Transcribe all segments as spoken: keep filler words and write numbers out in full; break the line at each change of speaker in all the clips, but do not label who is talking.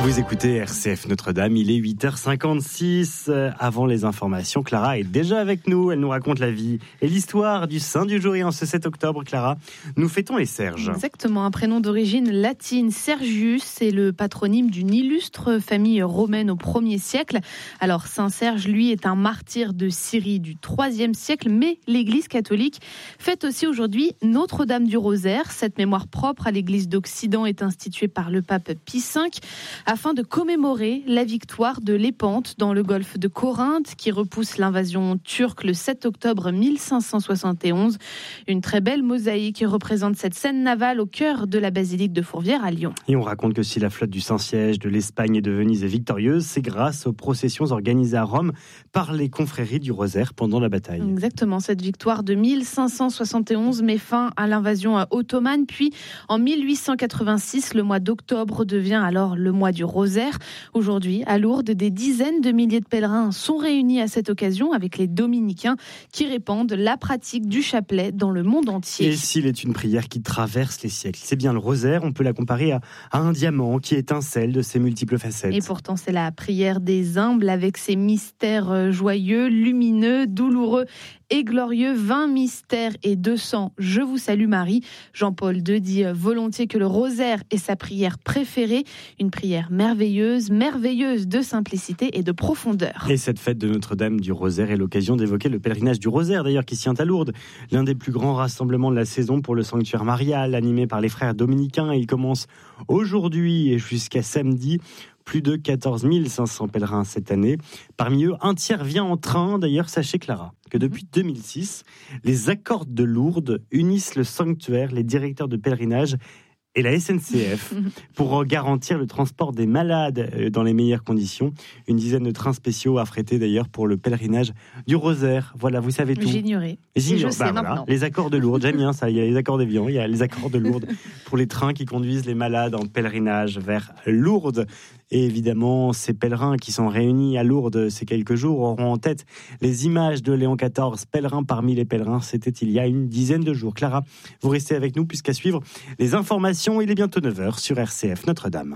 Vous écoutez R C F Notre-Dame, il est huit heures cinquante-six. Avant les informations, Clara est déjà avec nous. Elle nous raconte la vie et l'histoire du saint du jour. Et en ce sept octobre, Clara, nous fêtons les Serges.
Exactement, un prénom d'origine latine. Sergius, c'est le patronyme d'une illustre famille romaine au premier siècle. Alors, saint Serge, lui, est un martyr de Syrie du troisième siècle, mais l'Église catholique fête aussi aujourd'hui Notre-Dame du Rosaire. Cette mémoire propre à l'Église d'Occident est instituée par le pape Pie cinq. Afin de commémorer la victoire de Lépante dans le golfe de Corinthe qui repousse l'invasion turque le sept octobre mille cinq cent soixante et onze. Une très belle mosaïque représente cette scène navale au cœur de la basilique de Fourvière à Lyon.
Et on raconte que si la flotte du Saint-Siège de l'Espagne et de Venise est victorieuse, c'est grâce aux processions organisées à Rome par les confréries du Rosaire pendant la bataille.
Exactement, cette victoire de mille cinq cent soixante et onze met fin à l'invasion ottomane, puis en mille huit cent quatre-vingt-six, le mois d'octobre devient alors le mois du Rosaire. Aujourd'hui, à Lourdes, des dizaines de milliers de pèlerins sont réunis à cette occasion avec les dominicains qui répandent la pratique du chapelet dans le monde entier.
Et s'il est une prière qui traverse les siècles, c'est bien le Rosaire, on peut la comparer à, à un diamant qui étincelle de ses multiples facettes.
Et pourtant, c'est la prière des humbles avec ses mystères joyeux, lumineux, douloureux et glorieux, vingt mystères et deux cents. Je vous salue Marie. Jean-Paul deux dit volontiers que le rosaire est sa prière préférée, une prière merveilleuse, merveilleuse de simplicité et de profondeur.
Et cette fête de Notre-Dame du Rosaire est l'occasion d'évoquer le pèlerinage du Rosaire, d'ailleurs, qui se tient à Lourdes. L'un des plus grands rassemblements de la saison pour le sanctuaire marial, animé par les frères dominicains. Il commence aujourd'hui et jusqu'à samedi. Plus de quatorze mille cinq cents pèlerins cette année. Parmi eux, un tiers vient en train. D'ailleurs, sachez, Clara, que depuis deux mille six, les accords de Lourdes unissent le sanctuaire, les directeurs de pèlerinage et la S N C F pour garantir le transport des malades dans les meilleures conditions. Une dizaine de trains spéciaux affrétés d'ailleurs pour le pèlerinage du Rosaire. Voilà, vous savez tout.
J'ignorais.
J'ignorais.
Je sais
bah,
maintenant.
Voilà. Les accords de Lourdes, j'aime bien ça. Il y a les accords d'Évian, il y a les accords de Lourdes pour les trains qui conduisent les malades en pèlerinage vers Lourdes. Et évidemment, ces pèlerins qui sont réunis à Lourdes ces quelques jours auront en tête les images de Léon quatorze, pèlerin parmi les pèlerins. C'était il y a une dizaine de jours. Clara, vous restez avec nous puisqu'à suivre les informations, il est bientôt neuf heures sur R C F Notre-Dame.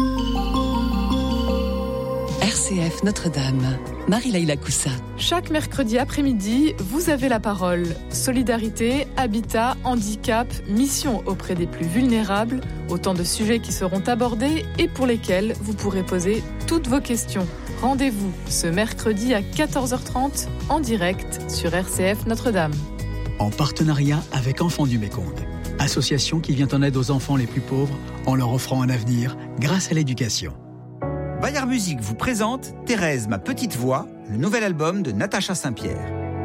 R C F Notre-Dame, Marie-Laïla Coussa.
Chaque mercredi après-midi, vous avez la parole. Solidarité, habitat, handicap, mission auprès des plus vulnérables, autant de sujets qui seront abordés et pour lesquels vous pourrez poser toutes vos questions. Rendez-vous ce mercredi à quatorze heures trente en direct sur R C F Notre-Dame.
En partenariat avec Enfants du Mékong, association qui vient en aide aux enfants les plus pauvres en leur offrant un avenir grâce à l'éducation.
Bayard Musique vous présente Thérèse, ma petite voix, le nouvel album de Natacha Saint-Pierre.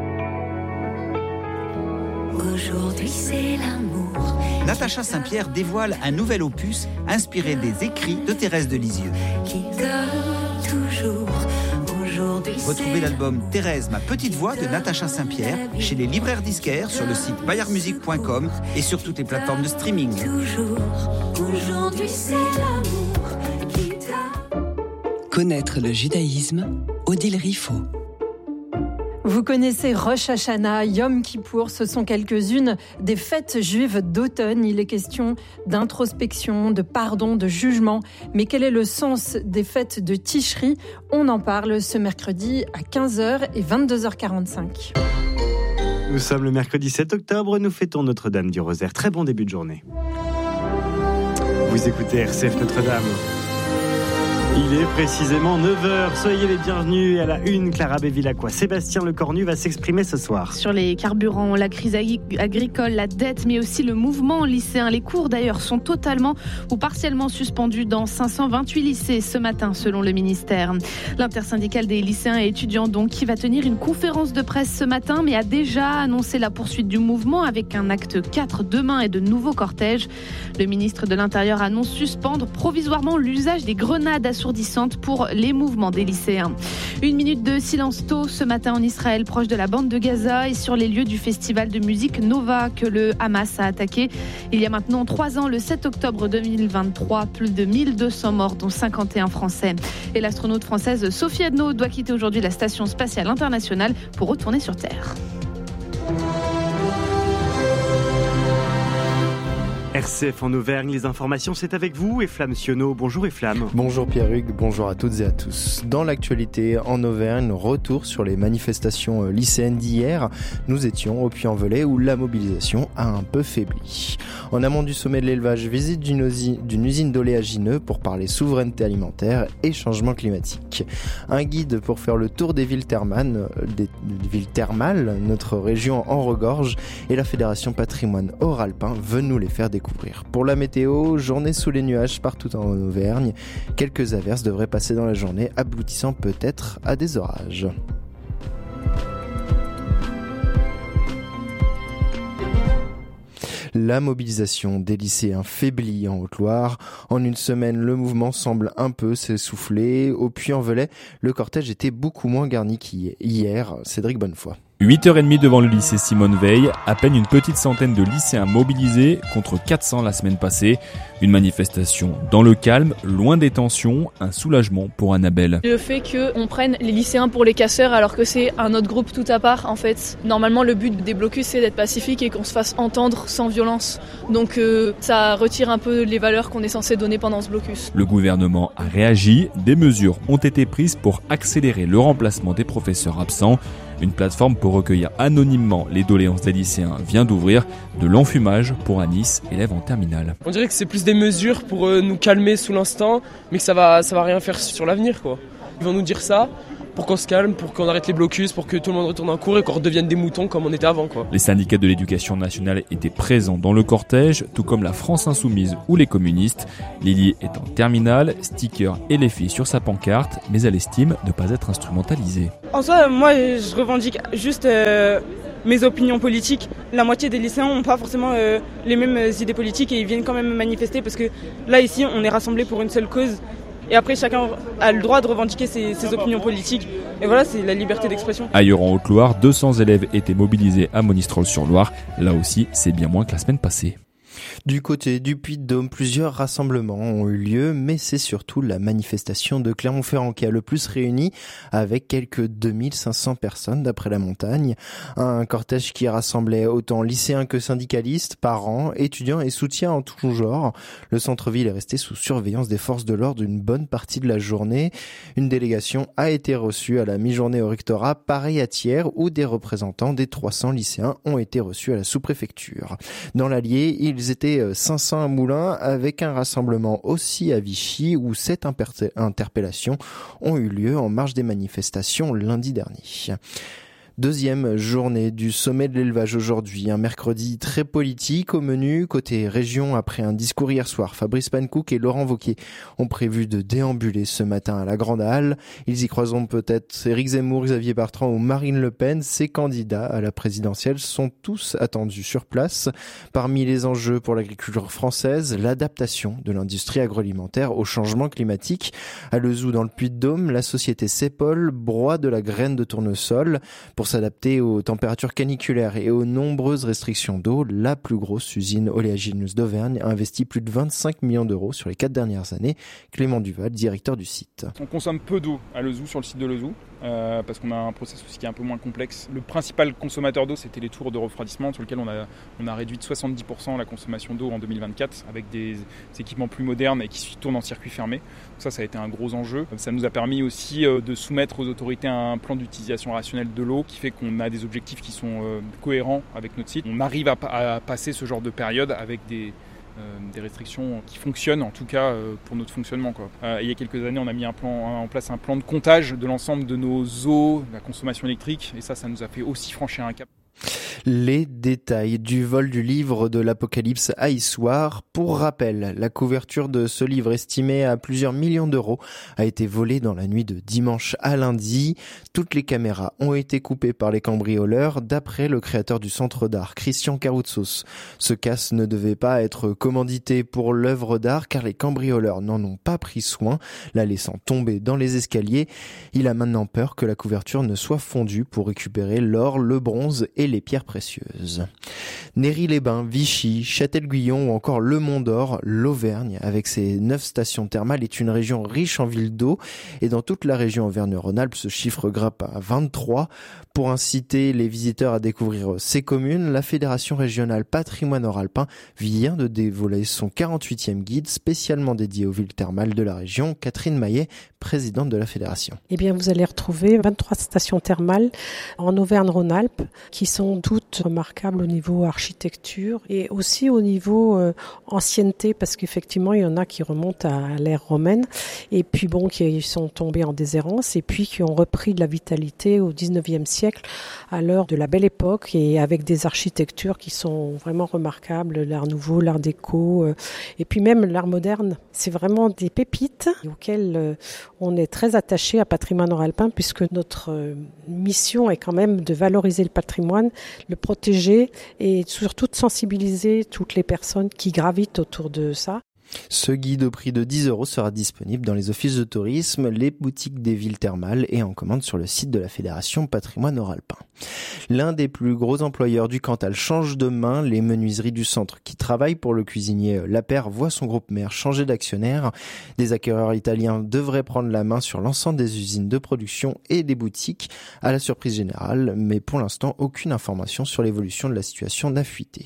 Aujourd'hui c'est l'amour.
Natacha Saint-Pierre dévoile un nouvel opus inspiré des écrits de Thérèse de Lisieux.
Qui donne toujours. Aujourd'hui
Retrouvez l'album Thérèse, ma petite voix de Natacha Saint-Pierre chez les libraires disquaires sur le site bayard musique point com et sur toutes les plateformes de streaming.
Toujours. Aujourd'hui c'est l'amour qui donne.
Connaître le judaïsme, Odile Riffaut.
Vous connaissez Rosh Hashanah, Yom Kippour, ce sont quelques-unes des fêtes juives d'automne. Il est question d'introspection, de pardon, de jugement. Mais quel est le sens des fêtes de Tishri ? On en parle ce mercredi à quinze heures et vingt-deux heures quarante-cinq.
Nous sommes le mercredi sept octobre, nous fêtons Notre-Dame du Rosaire. Très bon début de journée. Vous écoutez R C F Notre-Dame. Il est précisément neuf heures. Soyez les bienvenus à la une. Clara Béville-Lacroix. Sébastien Lecornu va s'exprimer ce soir.
Sur les carburants, la crise agricole, la dette, mais aussi le mouvement lycéen. Les cours d'ailleurs sont totalement ou partiellement suspendus dans cinq cent vingt-huit lycées ce matin, selon le ministère. L'intersyndicale des lycéens et étudiants, donc, qui va tenir une conférence de presse ce matin, mais a déjà annoncé la poursuite du mouvement avec un acte quatre demain et de nouveaux cortèges. Le ministre de l'Intérieur annonce suspendre provisoirement l'usage des grenades assourdissantes pour les mouvements des lycéens. Une minute de silence tôt ce matin en Israël, proche de la bande de Gaza et sur les lieux du festival de musique Nova que le Hamas a attaqué. Il y a maintenant trois ans, le sept octobre deux mille vingt-trois, plus de mille deux cents morts, dont cinquante et un Français. Et l'astronaute française Sophie Adno doit quitter aujourd'hui la Station spatiale internationale pour retourner sur Terre.
R C F en Auvergne, les informations c'est avec vous, Eflamme Sionneau. Bonjour Eflamme.
Bonjour Pierre-Hugues, bonjour à toutes et à tous. Dans l'actualité en Auvergne, retour sur les manifestations lycéennes d'hier. Nous étions au Puy-en-Velay où la mobilisation a un peu faibli. En amont du sommet de l'élevage, visite d'une usine, d'une usine d'oléagineux pour parler souveraineté alimentaire et changement climatique. Un guide pour faire le tour des villes thermales, des villes thermales, notre région en regorge, et la Fédération Patrimoine Haut-Ralpin veut nous les faire découvrir. Pour la météo, journée sous les nuages partout en Auvergne. Quelques averses devraient passer dans la journée, aboutissant peut-être à des orages. La mobilisation des lycéens faiblit en Haute-Loire. En une semaine, le mouvement semble un peu s'essouffler. Au Puy-en-Velay, le cortège était beaucoup moins garni qu'hier. Cédric Bonnefoy.
huit heures trente devant le lycée Simone Veil, à peine une petite centaine de lycéens mobilisés contre quatre cents la semaine passée. Une manifestation dans le calme, loin des tensions, un soulagement pour Annabelle.
Le fait qu'on prenne les lycéens pour les casseurs alors que c'est un autre groupe tout à part, en fait. Normalement, le but des blocus, c'est d'être pacifique et qu'on se fasse entendre sans violence. Donc euh, ça retire un peu les valeurs qu'on est censé donner pendant ce blocus.
Le gouvernement a réagi, des mesures ont été prises pour accélérer le remplacement des professeurs absents. Une plateforme pour recueillir anonymement les doléances des lycéens vient d'ouvrir, de l'enfumage pour Anis, élève en terminale.
On dirait que c'est plus des mesures pour euh, nous calmer sous l'instant, mais que ça va, ça va rien faire sur l'avenir, quoi. Ils vont nous dire ça pour qu'on se calme, pour qu'on arrête les blocus, pour que tout le monde retourne en cours et qu'on redevienne des moutons comme on était avant, quoi.
Les syndicats de l'éducation nationale étaient présents dans le cortège, tout comme la France Insoumise ou les communistes. Lily est en terminale, sticker et les filles sur sa pancarte, mais elle estime ne pas être instrumentalisée.
En soi, moi, je revendique juste euh, mes opinions politiques. La moitié des lycéens n'ont pas forcément euh, les mêmes idées politiques et ils viennent quand même manifester parce que là, ici, on est rassemblés pour une seule cause. Et après, chacun a le droit de revendiquer ses, ses opinions politiques. Et voilà, c'est la liberté d'expression.
Ailleurs en Haute-Loire, deux cents élèves étaient mobilisés à Monistrol-sur-Loire. Là aussi, c'est bien moins que la semaine passée.
Du côté du Puy-de-Dôme, plusieurs rassemblements ont eu lieu, mais c'est surtout la manifestation de Clermont-Ferrand qui a le plus réuni, avec quelques deux mille cinq cents personnes d'après la montagne. Un cortège qui rassemblait autant lycéens que syndicalistes, parents, étudiants et soutiens en tout genre. Le centre-ville est resté sous surveillance des forces de l'ordre une bonne partie de la journée. Une délégation a été reçue à la mi-journée au rectorat, pareil à Thiers, où des représentants des trois cents lycéens ont été reçus à la sous-préfecture. Dans l'Allier, ils étaient cinq cents à Moulins, avec un rassemblement aussi à Vichy où sept interpellations ont eu lieu en marge des manifestations lundi dernier. Deuxième journée du sommet de l'élevage aujourd'hui, un mercredi très politique au menu. Côté région, après un discours hier soir, Fabrice Pankouk et Laurent Wauquiez ont prévu de déambuler ce matin à la Grande Halle. Ils y croiseront peut-être Éric Zemmour, Xavier Bertrand ou Marine Le Pen. Ces candidats à la présidentielle sont tous attendus sur place. Parmi les enjeux pour l'agriculture française, l'adaptation de l'industrie agroalimentaire au changement climatique. À Lezoux, dans le Puy-de-Dôme, la société Cepol broie de la graine de tournesol. Pour s'adapter aux températures caniculaires et aux nombreuses restrictions d'eau, la plus grosse usine oléagineuse d'Auvergne a investi plus de vingt-cinq millions d'euros sur les quatre dernières années. Clément Duval, directeur du site.
On consomme peu d'eau à Lezoux, sur le site de Lezoux, euh, parce qu'on a un processus qui est un peu moins complexe. Le principal consommateur d'eau, c'était les tours de refroidissement, sur lesquels on a, on a réduit de soixante-dix pour cent la consommation d'eau en deux mille vingt-quatre, avec des, des équipements plus modernes et qui tournent en circuit fermé. Ça, ça a été un gros enjeu. Ça nous a permis aussi euh, de soumettre aux autorités un plan d'utilisation rationnelle de l'eau, qui fait qu'on a des objectifs qui sont euh, cohérents avec notre site. On arrive à, à passer ce genre de période avec des, euh, des restrictions qui fonctionnent, en tout cas euh, pour notre fonctionnement, quoi. Euh, il y a quelques années, on a mis un plan, en place un plan de comptage de l'ensemble de nos eaux, de la consommation électrique, et ça, ça nous a fait aussi franchir un cap.
Les détails du vol du livre de l'Apocalypse à Issoire. Pour rappel, la couverture de ce livre estimé à plusieurs millions d'euros a été volée dans la nuit de dimanche à lundi. Toutes les caméras ont été coupées par les cambrioleurs, d'après le créateur du centre d'art, Christian Caroutsos. Ce casse ne devait pas être commandité pour l'œuvre d'art car les cambrioleurs n'en ont pas pris soin, la laissant tomber dans les escaliers. Il a maintenant peur que la couverture ne soit fondue pour récupérer l'or, le bronze et les pierres pierres précieuses. Néry-les-Bains, Vichy, Châtel-Guyon ou encore Le Mont-d'Or, l'Auvergne, avec ses neuf stations thermales, est une région riche en villes d'eau. Et dans toute la région Auvergne-Rhône-Alpes, ce chiffre grimpe à vingt-trois. Pour inciter les visiteurs à découvrir ces communes, la Fédération régionale Patrimoine Nord-Alpin vient de dévoiler son quarante-huitième guide spécialement dédié aux villes thermales de la région. Catherine Maillet, présidente de la Fédération.
Eh bien, vous allez retrouver vingt-trois stations thermales en Auvergne-Rhône-Alpes qui sont toutes remarquables au niveau architecture et aussi au niveau euh, ancienneté, parce qu'effectivement, il y en a qui remontent à l'ère romaine et puis bon, qui sont tombés en déshérence et puis qui ont repris de la vitalité au dix-neuvième siècle à l'heure de la Belle Époque et avec des architectures qui sont vraiment remarquables, l'art nouveau, l'art déco euh, et puis même l'art moderne. C'est vraiment des pépites auxquelles euh, on est très attaché à Patrimoine Nord-Alpin puisque notre euh, mission est quand même de valoriser le patrimoine, le protéger et surtout de sensibiliser toutes les personnes qui gravitent autour de ça.
Ce guide au prix de dix euros sera disponible dans les offices de tourisme, les boutiques des villes thermales et en commande sur le site de la Fédération Patrimoine Nord-Alpin. L'un des plus gros employeurs du Cantal change de main. Les menuiseries du centre qui travaillent pour le cuisinier Lapère voient son groupe mère changer d'actionnaire. Des acquéreurs italiens devraient prendre la main sur l'ensemble des usines de production et des boutiques à la surprise générale, mais pour l'instant, aucune information sur l'évolution de la situation n'a fuité.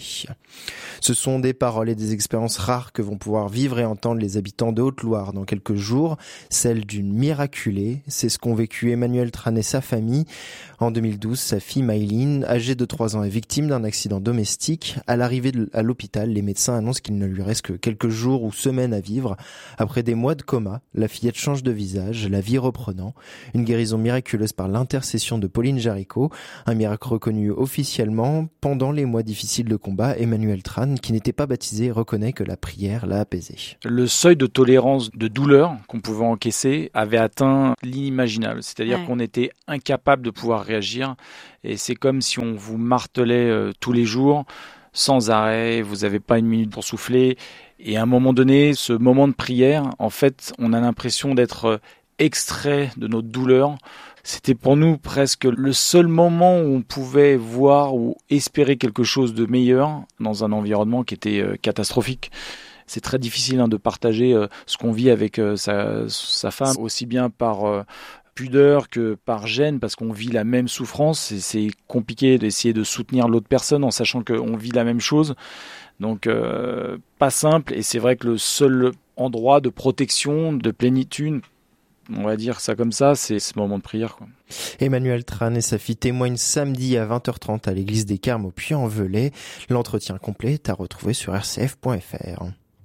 Ce sont des paroles et des expériences rares que vont pouvoir vivre et entendre les habitants de Haute-Loire dans quelques jours, celle d'une miraculée. C'est ce qu'ont vécu Emmanuel Tran et sa famille. En deux mille douze, sa fille Maïline, âgée de trois ans, est victime d'un accident domestique. À l'arrivée à l'hôpital, les médecins annoncent qu'il ne lui reste que quelques jours ou semaines à vivre. Après des mois de coma, la fillette change de visage, la vie reprenant. Une guérison miraculeuse par l'intercession de Pauline Jaricot. Un miracle reconnu officiellement. Pendant les mois difficiles de combat, Emmanuel Tran, qui n'était pas baptisé, reconnaît que la prière l'a apaisé.
Le seuil de tolérance de douleur qu'on pouvait encaisser avait atteint l'inimaginable. C'est-à-dire ouais. qu'on était incapable de pouvoir réagir. Et c'est comme si on vous martelait euh, tous les jours, sans arrêt. Vous n'avez pas une minute pour souffler. Et à un moment donné, ce moment de prière, en fait, on a l'impression d'être extrait de notre douleur. C'était pour nous presque le seul moment où on pouvait voir ou espérer quelque chose de meilleur dans un environnement qui était euh, catastrophique. C'est très difficile hein, de partager euh, ce qu'on vit avec euh, sa, sa femme, aussi bien par euh, pudeur que par gêne, parce qu'on vit la même souffrance. Et c'est compliqué d'essayer de soutenir l'autre personne en sachant qu'on vit la même chose. Donc, euh, pas simple. Et c'est vrai que le seul endroit de protection, de plénitude, on va dire ça comme ça, c'est ce moment de prière, quoi.
Emmanuel Tran et sa fille témoignent samedi à vingt heures trente à l'église des Carmes au Puy-en-Velay. L'entretien complet est à retrouver sur r c f point f r.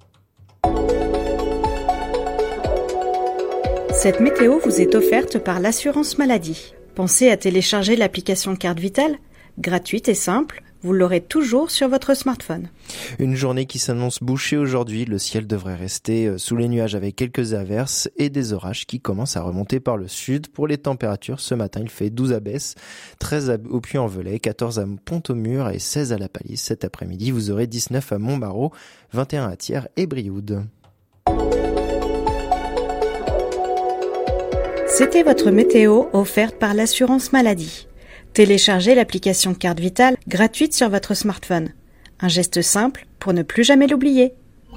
Cette météo vous est offerte par l'assurance maladie. Pensez à télécharger l'application Carte Vitale, gratuite et simple. Vous l'aurez toujours sur votre smartphone.
Une journée qui s'annonce bouchée aujourd'hui. Le ciel devrait rester sous les nuages avec quelques averses et des orages qui commencent à remonter par le sud. Pour les températures, ce matin, il fait douze à Besse, treize au Puy-en-Velay, quatorze à Pont-au-Mur et seize à La Palisse. Cet après-midi, vous aurez dix-neuf à Montbarreau, vingt et un à Thiers et Brioude.
C'était votre météo offerte par l'assurance maladie. Téléchargez l'application Carte Vitale gratuite sur votre smartphone. Un geste simple pour ne plus jamais l'oublier.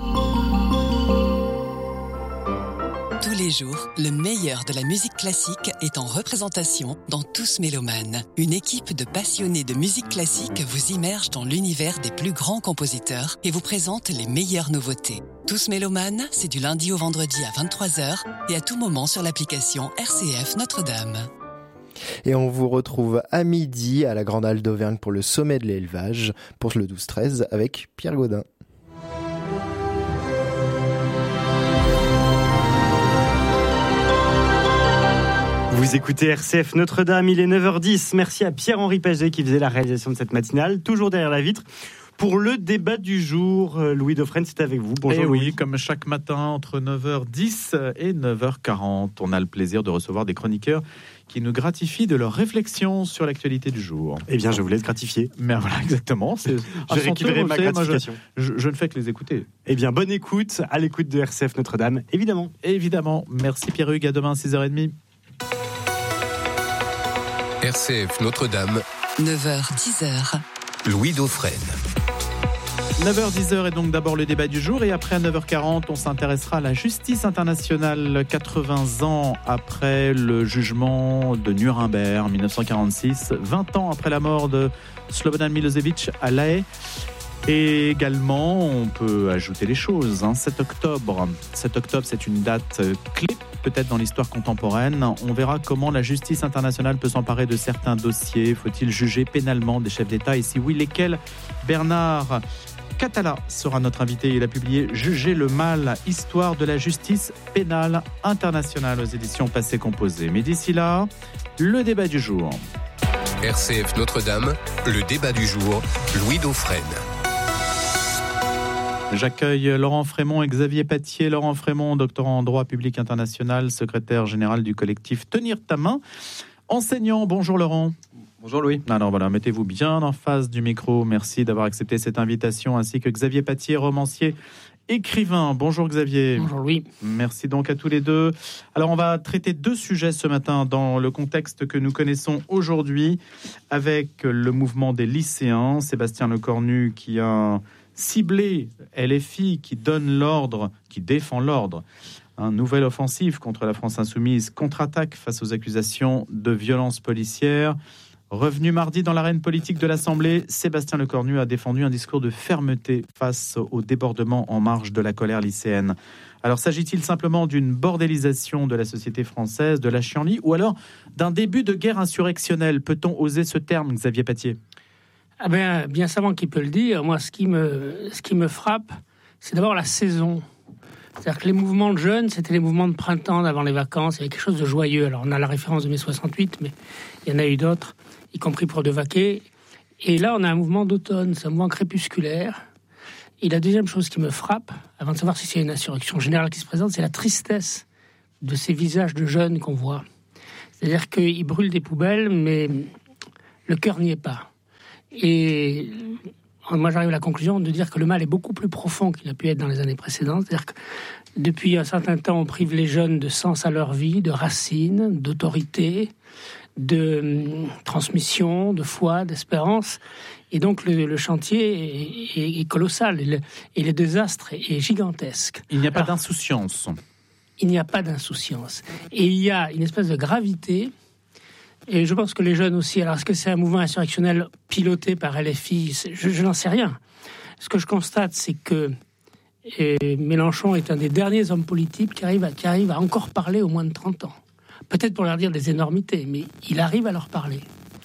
Tous les jours, le meilleur de la musique classique est en représentation dans Tous Mélomanes. Une équipe de passionnés de musique classique vous immerge dans l'univers des plus grands compositeurs et vous présente les meilleures nouveautés. Tous Mélomanes, c'est du lundi au vendredi à vingt-trois heures et à tout moment sur l'application R C F Notre-Dame.
Et on vous retrouve à midi à la Grande Halle d'Auvergne pour le sommet de l'élevage, pour le douze treize avec Pierre Gaudin.
Vous écoutez R C F Notre-Dame, il est neuf heures dix. Merci à Pierre-Henri Paget qui faisait la réalisation de cette matinale, toujours derrière la vitre. Pour le débat du jour, Louis Dauphren, c'est avec vous. Bonjour.
Et oui,
Louis.
Comme chaque matin, entre neuf heures dix et neuf heures quarante, on a le plaisir de recevoir des chroniqueurs qui nous gratifient de leurs réflexions sur l'actualité du jour.
Eh bien, je vous laisse gratifier.
Mais voilà, exactement. C'est,
J'ai récupéré ma
savez,
gratification.
Moi, je, je, je ne fais que les écouter.
Eh bien, bonne écoute, à l'écoute de R C F Notre-Dame, évidemment.
Évidemment. Merci Pierre-Hugues, à demain, six heures trente.
R C F Notre-Dame.
neuf heures, dix heures.
Louis Dauphren.
neuf heures dix est donc d'abord le débat du jour et après à neuf heures quarante, on s'intéressera à la justice internationale quatre-vingts ans après le jugement de Nuremberg en dix-neuf cent quarante-six, vingt ans après la mort de Slobodan Milosevic à La Haye. Et également, on peut ajouter les choses, hein, sept octobre. sept octobre, c'est une date clé peut-être dans l'histoire contemporaine. On verra comment la justice internationale peut s'emparer de certains dossiers. Faut-il juger pénalement des chefs d'État et si oui, lesquels? Bernard Catala sera notre invité. Il a publié « Juger le mal, histoire de la justice pénale internationale » aux éditions Passé Composé. Mais d'ici là, le débat du jour.
R C F Notre-Dame, le débat du jour, Louis Dauphren.
J'accueille Laurent Frémont et Xavier Patier. Laurent Frémont, doctorant en droit public international, secrétaire général du collectif Tenir ta main. Enseignant, bonjour Laurent.
Bonjour Louis.
Alors voilà, mettez-vous bien en face du micro. Merci d'avoir accepté cette invitation, ainsi que Xavier Patier, romancier, écrivain. Bonjour Xavier.
Bonjour Louis.
Merci donc à tous les deux. Alors on va traiter deux sujets ce matin dans le contexte que nous connaissons aujourd'hui avec le mouvement des lycéens. Sébastien Lecornu qui a ciblé L F I, qui donne l'ordre, qui défend l'ordre. Une nouvelle offensive contre la France insoumise, contre-attaque face aux accusations de violence policière. Revenu mardi dans l'arène politique de l'Assemblée, Sébastien Lecornu a défendu un discours de fermeté face au débordement en marge de la colère lycéenne. Alors s'agit-il simplement d'une bordélisation de la société française, de la chienlit, ou alors d'un début de guerre insurrectionnelle? Peut-on oser ce terme, Xavier Patier?
Ah ben, bien savant qui peut le dire. Moi, ce qui me, ce qui me frappe, c'est d'abord la saison. C'est-à-dire que les mouvements de jeunes, c'était les mouvements de printemps d'avant les vacances. Il y avait quelque chose de joyeux. Alors, on a la référence de mai soixante-huit, mais il y en a eu d'autres, y compris pour de vaquer. Et là, on a un mouvement d'automne, c'est un mouvement crépusculaire. Et la deuxième chose qui me frappe, avant de savoir si c'est une insurrection générale qui se présente, c'est la tristesse de ces visages de jeunes qu'on voit. C'est-à-dire qu'ils brûlent des poubelles, mais le cœur n'y est pas. Et moi, j'arrive à la conclusion de dire que le mal est beaucoup plus profond qu'il a pu être dans les années précédentes. C'est-à-dire que depuis un certain temps, on prive les jeunes de sens à leur vie, de racines, d'autorité, de transmission, de foi, d'espérance. Et donc, le, le chantier est, est, est colossal et le, et le désastre est, est gigantesque.
Il n'y a pas
Alors,
d'insouciance. Il
n'y a pas d'insouciance. Et il y a une espèce de gravité. Et je pense que les jeunes aussi, alors est-ce que c'est un mouvement insurrectionnel piloté par L F I? Je, je n'en sais rien. Ce que je constate, c'est que et Mélenchon est un des derniers hommes politiques qui arrive, à, qui arrive à encore parler aux moins de trente ans. Peut-être pour leur dire des énormités, mais il arrive à leur parler.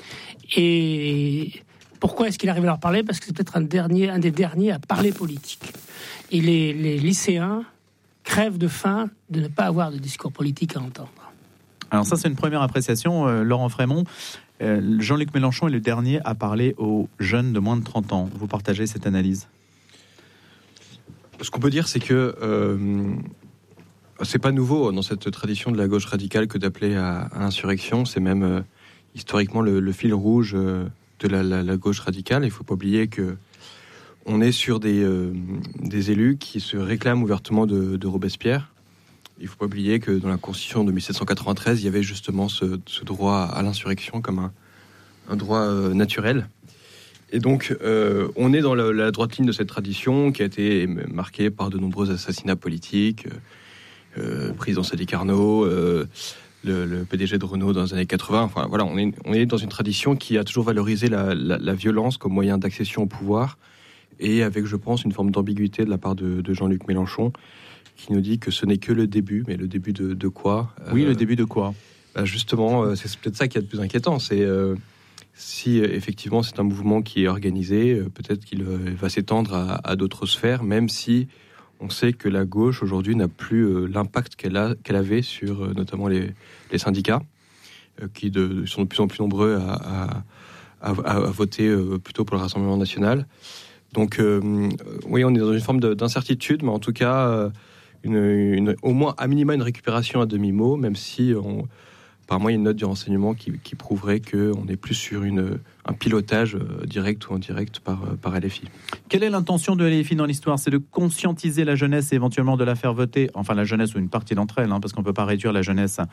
Et pourquoi est-ce qu'il arrive à leur parler? Parce que c'est peut-être un, dernier, un des derniers à parler politique. Et les, les lycéens crèvent de faim de ne pas avoir de discours politique à entendre.
Alors ça, c'est une première appréciation. Euh, Laurent Frémont, euh, Jean-Luc Mélenchon est le dernier à parler aux jeunes de moins de trente ans. Vous partagez cette analyse?
Ce qu'on peut dire, c'est que euh, c'est pas nouveau dans cette tradition de la gauche radicale que d'appeler à, à l'insurrection. C'est même euh, historiquement le, le fil rouge euh, de la, la, la gauche radicale. Il faut pas oublier que on est sur des, euh, des élus qui se réclament ouvertement de, de Robespierre. Il ne faut pas oublier que dans la Constitution de mille sept cent quatre-vingt-treize, il y avait justement ce, ce droit à l'insurrection comme un, un droit euh, naturel. Et donc, euh, on est dans la, la droite ligne de cette tradition qui a été marquée par de nombreux assassinats politiques, euh, prison Sadi Carnot, euh, le, le P D G de Renault dans les années quatre-vingts. Enfin, voilà, on est, on est dans une tradition qui a toujours valorisé la, la, la violence comme moyen d'accession au pouvoir, et avec, je pense, une forme d'ambiguïté de la part de, de Jean-Luc Mélenchon, qui nous dit que ce n'est que le début, mais le début de, de quoi?
Oui,
euh,
le début de quoi?
Bah justement, euh, c'est peut-être ça qui est le plus inquiétant. C'est euh, si euh, effectivement c'est un mouvement qui est organisé, euh, peut-être qu'il euh, va s'étendre à, à d'autres sphères, même si on sait que la gauche aujourd'hui n'a plus euh, l'impact qu'elle a, qu'elle avait sur euh, notamment les, les syndicats, euh, qui de, sont de plus en plus nombreux à, à, à, à voter euh, plutôt pour le Rassemblement national. Donc euh, oui, on est dans une forme de, d'incertitude, mais en tout cas... Euh, Une, une, au moins à minima une récupération à demi-mot, même si on, apparemment il y a une note du renseignement qui, qui prouverait qu'on est plus sur une, un pilotage direct ou indirect par, par L F I.
Quelle est l'intention de L F I dans l'histoire? C'est de conscientiser la jeunesse et éventuellement de la faire voter, enfin la jeunesse ou une partie d'entre elles, hein, parce qu'on ne peut pas réduire la jeunesse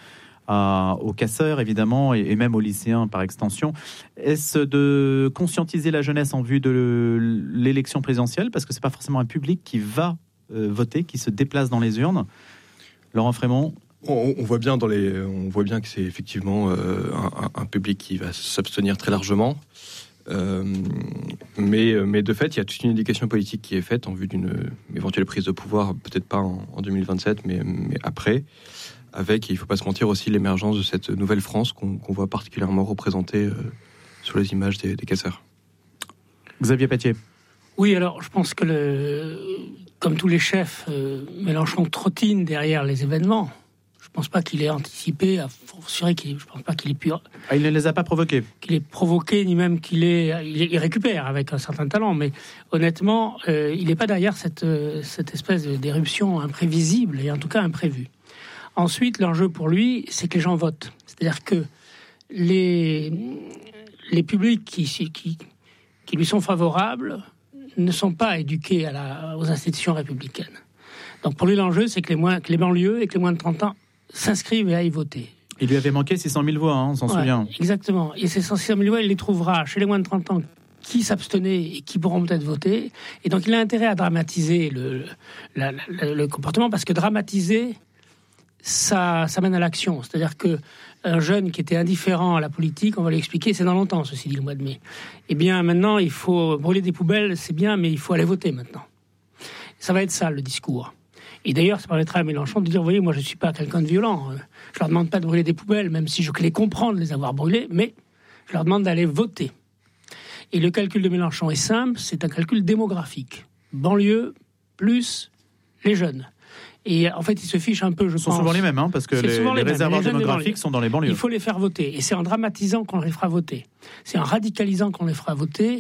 à, aux casseurs, évidemment, et, et même aux lycéens par extension. Est-ce de conscientiser la jeunesse en vue de l'élection présidentielle? Parce que ce n'est pas forcément un public qui va euh, voter, qui se déplace dans les urnes. Laurent Frémont?
On, on voit bien dans les, on voit bien que c'est effectivement euh, un, un public qui va s'abstenir très largement. Euh, mais, mais de fait, il y a toute une éducation politique qui est faite en vue d'une éventuelle prise de pouvoir, peut-être pas en, en deux mille vingt-sept, mais, mais après, avec, il ne faut pas se mentir, aussi l'émergence de cette nouvelle France qu'on, qu'on voit particulièrement représentée euh, sur les images des, des casseurs.
Xavier Patier.
Oui, alors je pense que, le, comme tous les chefs, euh, Mélenchon trottine derrière les événements. Je ne pense pas qu'il ait anticipé, à fortiori qu'il, je ne pense pas qu'il ait pu...
Ah, il ne les a pas provoqués.
Qu'il ait provoqué, ni même qu'il ait... Il, il récupère avec un certain talent, mais honnêtement, euh, il n'est pas derrière cette, cette espèce d'éruption imprévisible, et en tout cas imprévue. Ensuite, l'enjeu pour lui, c'est que les gens votent. C'est-à-dire que les, les publics qui, qui, qui lui sont favorables ne sont pas éduqués à la, aux institutions républicaines. Donc pour lui, l'enjeu, c'est que les, moins, que les banlieues et que les moins de trente ans s'inscrivent et aillent voter.
Il lui avait manqué six cent mille voix, hein, on s'en ouais, souvient.
Exactement. Et ces six cent mille voix, il les trouvera chez les moins de trente ans qui s'abstenaient et qui pourront peut-être voter. Et donc il a intérêt à dramatiser le, la, la, le comportement, parce que dramatiser, ça, ça mène à l'action. C'est-à-dire qu'un jeune qui était indifférent à la politique, on va lui expliquer, c'est dans longtemps, ceci dit, le mois de mai. Eh bien, maintenant, il faut brûler des poubelles, c'est bien, mais il faut aller voter maintenant. Ça va être ça, le discours. Et d'ailleurs, ça permettra à Mélenchon de dire, vous voyez, moi je ne suis pas quelqu'un de violent, je ne leur demande pas de brûler des poubelles, même si je les comprends de les avoir brûlées, mais je leur demande d'aller voter. Et le calcul de Mélenchon est simple, c'est un calcul démographique. Banlieue plus les jeunes. Et en fait, ils se fichent un peu, je pense...
Ce sont souvent les mêmes, hein, parce que les, les, les réservoirs démographiques sont dans les banlieues.
Il faut les faire voter, et c'est en dramatisant qu'on les fera voter. C'est en radicalisant qu'on les fera voter.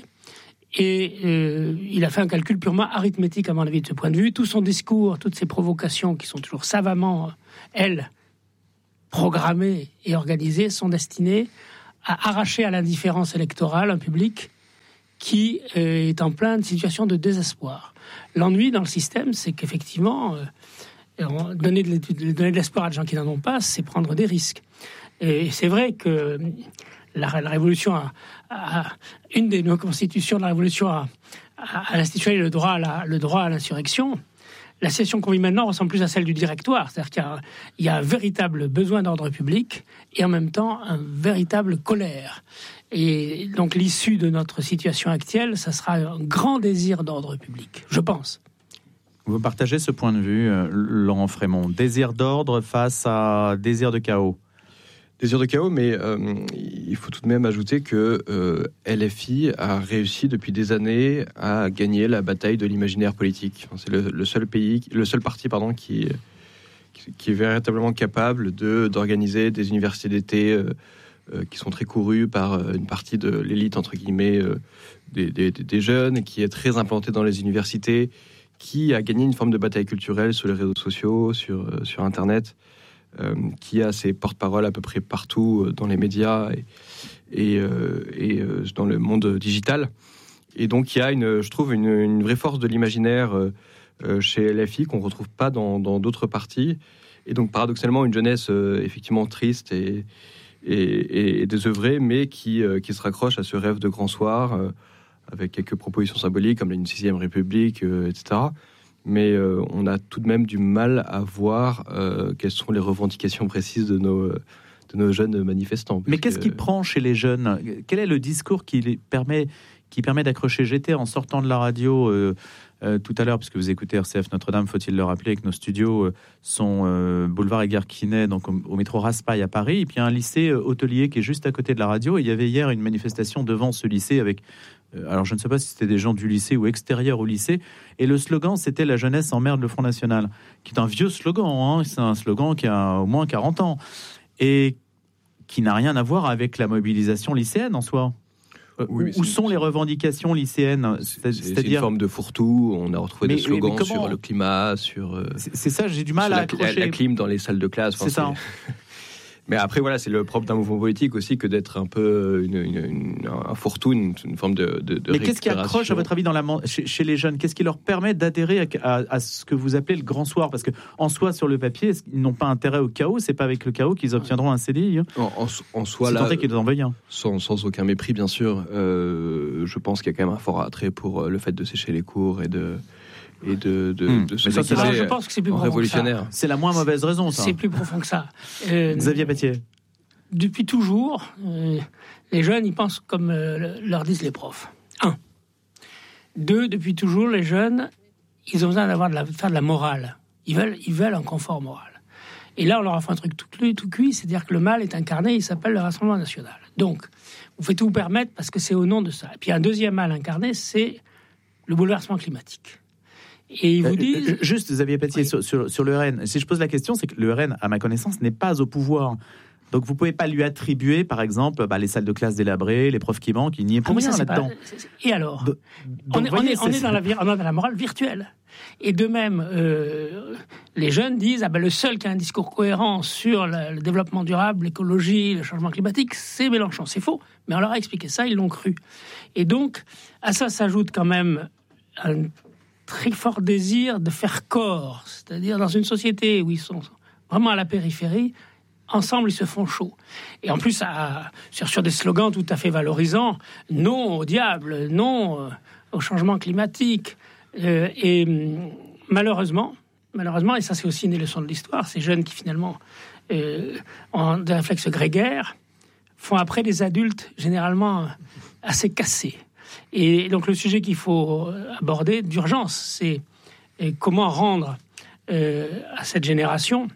Et euh, il a fait un calcul purement arithmétique, à mon avis, de ce point de vue. Tout son discours, toutes ses provocations, qui sont toujours savamment, elles, programmées et organisées, sont destinées à arracher à l'indifférence électorale un public qui euh, est en pleine situation de désespoir. L'ennui dans le système, c'est qu'effectivement, euh, donner, de, donner de l'espoir à des gens qui n'en ont pas, c'est prendre des risques. Et c'est vrai que la, la Révolution a... À, une des nos constitutions de la Révolution a, a, a institué le droit à la, le droit à l'insurrection. La situation qu'on vit maintenant ressemble plus à celle du directoire, c'est-à-dire qu'il y a, il y a un véritable besoin d'ordre public et en même temps un véritable colère. Et donc l'issue de notre situation actuelle, ça sera un grand désir d'ordre public, je pense.
Vous partagez ce point de vue, Laurent Frémont, désir d'ordre face à désir de chaos?
Désir de chaos, mais euh, il faut tout de même ajouter que euh, L F I a réussi depuis des années à gagner la bataille de l'imaginaire politique. C'est le, le seul pays, le seul parti, pardon, qui, qui, qui est véritablement capable de d'organiser des universités d'été euh, euh, qui sont très courues par une partie de l'élite entre guillemets euh, des, des, des jeunes, qui est très implantée dans les universités, qui a gagné une forme de bataille culturelle sur les réseaux sociaux, sur sur Internet. Euh, qui a ses porte-paroles à peu près partout dans les médias et, et, euh, et euh, dans le monde digital. Et donc il y a, une, je trouve, une, une vraie force de l'imaginaire euh, chez L F I qu'on ne retrouve pas dans, dans d'autres partis. Et donc paradoxalement, une jeunesse euh, effectivement triste et, et, et désœuvrée, mais qui, euh, qui se raccroche à ce rêve de grand soir, euh, avec quelques propositions symboliques comme une sixième République, euh, et cetera. Mais euh, on a tout de même du mal à voir euh, quelles sont les revendications précises de nos, de nos jeunes manifestants.
Mais qu'est-ce qui prend chez les jeunes? Quel est le discours qui les permet, qui permet d'accrocher? J'étais en sortant de la radio euh, euh, tout à l'heure, puisque vous écoutez R C F Notre-Dame, faut-il le rappeler, que nos studios euh, sont euh, boulevard Edgar-Quinet, donc au, au métro Raspail à Paris, et puis il y a un lycée euh, hôtelier qui est juste à côté de la radio. Et il y avait hier une manifestation devant ce lycée avec... Alors, je ne sais pas si c'était des gens du lycée ou extérieurs au lycée. Et le slogan, c'était « La jeunesse emmerde le Front National », qui est un vieux slogan. Hein. C'est un slogan qui a au moins quarante ans et qui n'a rien à voir avec la mobilisation lycéenne en soi. Oui, où sont les revendications lycéennes?
C'est, c'est une forme de fourre-tout. On a retrouvé mais, des slogans comment... sur le climat, sur...
C'est, c'est ça, j'ai du mal
à
accrocher.
La, la clim dans les salles de classe.
Enfin, c'est ça.
Mais après, voilà, c'est le propre d'un mouvement politique aussi que d'être un peu une, une, une, un fourre-tout, une, une forme de, de, de
Mais qu'est-ce qui accroche, à votre avis, dans la, chez, chez les jeunes? Qu'est-ce qui leur permet d'adhérer à, à, à ce que vous appelez le grand soir? Parce qu'en soi, sur le papier, ils n'ont pas intérêt au chaos. C'est pas avec le chaos qu'ils obtiendront un C D I. Hein.
En, en, en soi, là,
qu'ils en veuillent, hein.
sans, sans aucun mépris, bien sûr, euh, je pense qu'il y a quand même un fort attrait pour le fait de sécher les cours et de... et de, de,
mmh.
de se
ça, alors, je pense que c'est plus
révolutionnaire.
Ça. C'est la moins mauvaise raison, ça.
C'est plus profond que ça. Euh,
Xavier Pétier.
Depuis toujours, euh, les jeunes, ils pensent comme euh, leur disent les profs. Un. Deux, depuis toujours, les jeunes, ils ont besoin d'avoir de la, faire de la morale. Ils veulent, ils veulent un confort moral. Et là, on leur a fait un truc tout, tout cuit, c'est-à-dire que le mal est incarné, il s'appelle le Rassemblement national. Donc, vous faites tout vous permettre parce que c'est au nom de ça. Et puis, un deuxième mal incarné, c'est le bouleversement climatique. Et ils vous disent...
Euh, juste, Xavier Pétier, oui. sur, sur, sur le R N. Si je pose la question, c'est que le R N, à ma connaissance, n'est pas au pouvoir. Donc, vous ne pouvez pas lui attribuer, par exemple, bah, les salles de classe délabrées, les profs qui manquent, il n'y est pour ah, rien là-dedans.
Pas... Et alors de... On est, voyez, on est, on est dans, la, on est dans la morale virtuelle. Et de même, euh, les jeunes disent ah ben, le seul qui a un discours cohérent sur le, le développement durable, l'écologie, le changement climatique, c'est Mélenchon. C'est faux, mais on leur a expliqué ça, ils l'ont cru. Et donc, à ça s'ajoute quand même un très fort désir de faire corps, c'est-à-dire dans une société où ils sont vraiment à la périphérie, ensemble ils se font chaud. Et en plus, à, sur, sur des slogans tout à fait valorisants, non au diable, non euh, au changement climatique. Euh, et malheureusement, malheureusement, et ça c'est aussi une leçon de l'histoire, ces jeunes qui finalement euh, ont des réflexes grégaires, font après des adultes généralement assez cassés. Et donc le sujet qu'il faut aborder d'urgence, c'est comment rendre euh, à cette génération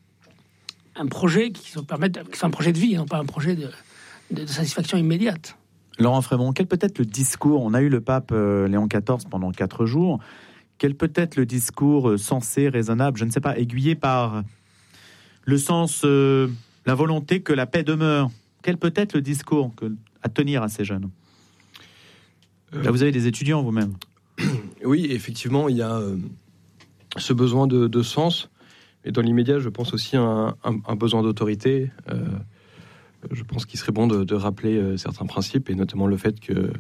un projet qui soit permette, qui soit un projet de vie, non pas un projet de, de, de satisfaction immédiate.
Laurent Frémont, quel peut être le discours? On a eu le pape euh, Léon quatorze pendant quatre jours. Quel peut être le discours euh, sensé, raisonnable, je ne sais pas, aiguillé par le sens, euh, la volonté que la paix demeure? Quel peut être le discours que, à tenir à ces jeunes? Là, vous avez des étudiants vous-même.
Oui, effectivement, il y a euh, ce besoin de, de sens. Et dans l'immédiat, je pense aussi à un, un, un besoin d'autorité. Euh, je pense qu'il serait bon de, de rappeler euh, certains principes, et notamment le fait que